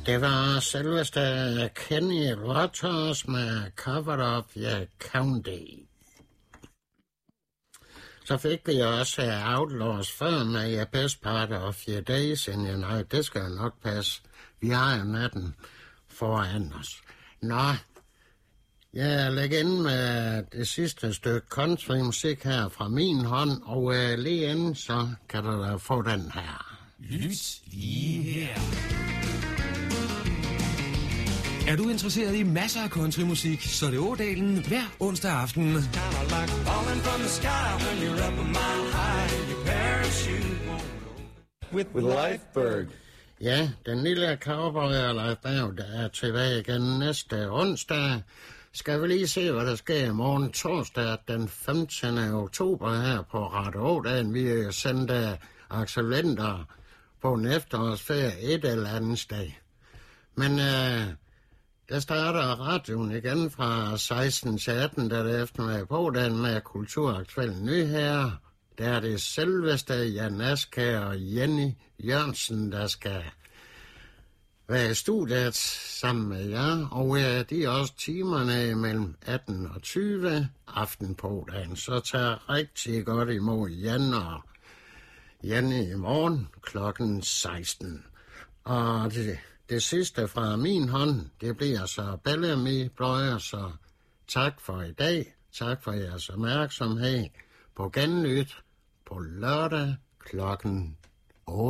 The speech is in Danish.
Det var selveste Kenny Rogers med Cover of Your County. Så fik vi også Outlaws før med Your Best Part of Your Days in Your Night. Det skal nok passe. Vi har jo natten foran os. Nå, jeg lægger ind med det sidste stykke countrymusik her fra min hånd, og lige inden, så kan du da få den her. Lyt lige her. Er du interesseret i masser af countrymusik, så er det Ådalen hver onsdag aften. With Lifeberg. Ja, den lille cowboy og Leif Berg, der er tilbage igen næste onsdag. Skal vi lige se, hvad der sker i morgen torsdag den 15. oktober her på Radio Ådalen. Vi sendte absolventer på en efterårsferie et eller andet sted. Men der starter radioen igen fra 16 til 18, der er eftermiddag på den med kulturaktuelle nyheder. Der er det selveste Jan Askær og Jenny Jørgensen, der skal være i studiet sammen med jer. Og de er også timerne mellem 18 og 20 aften på dagen. Så tager rigtig godt imod Jan og Jenny i morgen klokken 16. Og det sidste fra min hånd, det bliver så Bellamy Bløjer, så tak for i dag. Tak for jeres opmærksomhed. På genlyt på lørdag klokken